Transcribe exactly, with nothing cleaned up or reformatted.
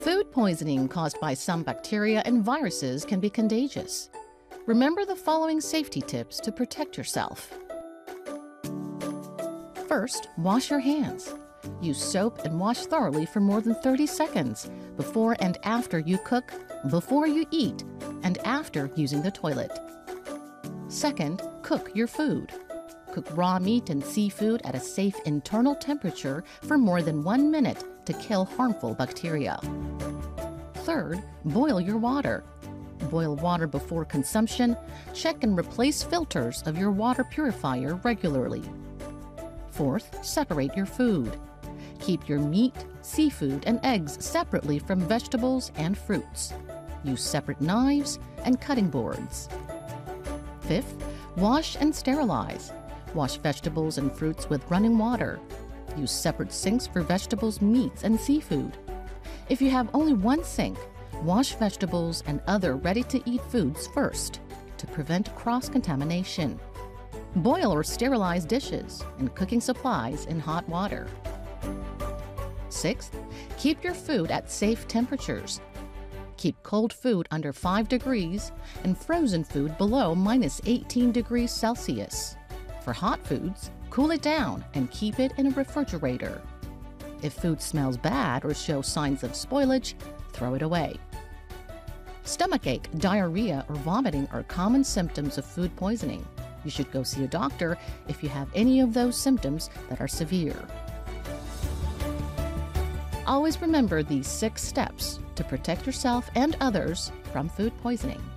Food poisoning caused by some bacteria and viruses can be contagious. Remember the following safety tips to protect yourself. First, wash your hands. Use soap and wash thoroughly for more than thirty seconds before and after you cook, before you eat, and after using the toilet. Second, cook your food. Cook raw meat and seafood at a safe internal temperature for more than one minute to kill harmful bacteria. Third, boil your water. Boil water before consumption. Check and replace filters of your water purifier regularly. Fourth, separate your food. Keep your meat, seafood, and eggs separately from vegetables and fruits. Use separate knives and cutting boards. Fifth, wash and sterilize. Wash vegetables and fruits with running water. Use separate sinks for vegetables, meats, and seafood. If you have only one sink, wash vegetables and other ready-to-eat foods first to prevent cross-contamination. Boil or sterilize dishes and cooking supplies in hot water. Sixth, keep your food at safe temperatures. Keep cold food under five degrees and frozen food below minus eighteen degrees Celsius. For hot foods, cool it down and keep it in a refrigerator. If food smells bad or shows signs of spoilage, throw it away. Stomachache, diarrhea, or vomiting are common symptoms of food poisoning. You should go see a doctor if you have any of those symptoms that are severe. Always remember these six steps to protect yourself and others from food poisoning.